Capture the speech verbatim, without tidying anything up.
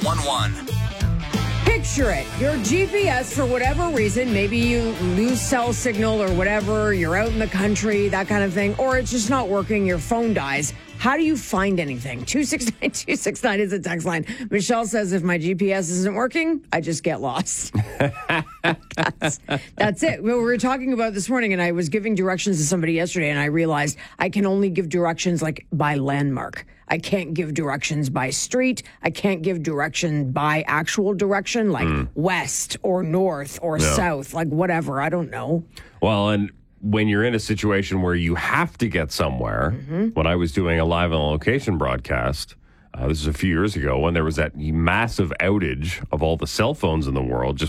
one one. Picture it. Your G P S, for whatever reason, maybe you lose cell signal or whatever, you're out in the country, that kind of thing, or it's just not working, your phone dies. How do you find anything? two six nine two six nine is a text line. Michelle says if my G P S isn't working, I just get lost. that's, that's it. We were talking about this morning, and I was giving directions to somebody yesterday, and I realized I can only give directions like by landmark. I can't give directions by street. I can't give direction by actual direction, like mm. west or north or no. south, like whatever. I don't know. Well, and when you're in a situation where you have to get somewhere, mm-hmm. when I was doing a live on location broadcast, uh, this is a few years ago, when there was that massive outage of all the cell phones in the world, just